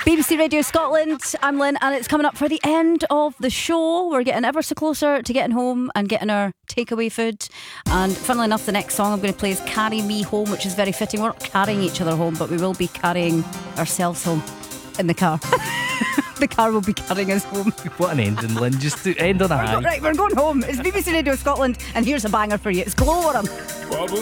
BBC Radio Scotland, I'm Lynn, and it's coming up for the end of the show. We're getting ever so closer to getting home and getting our takeaway food. And funnily enough, the next song I'm going to play is Carry Me Home, which is very fitting. We're not carrying each other home, but we will be carrying ourselves home in the car. The car will be carrying us home. What an ending, Lynn. Just to end on a high. Right, we're going home. It's BBC Radio Scotland, and here's a banger for you. It's Glow Worm.